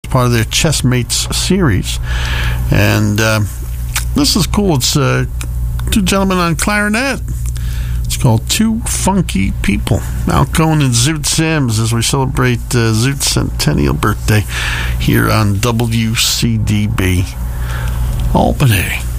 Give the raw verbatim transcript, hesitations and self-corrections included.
part of their Chessmates series. And uh, this is cool. It's uh, two gentlemen on clarinet. It's called Two Funky People. Mal Cohn and Zoot Sims as we celebrate uh, Zoot's centennial birthday here on W C D B Albany.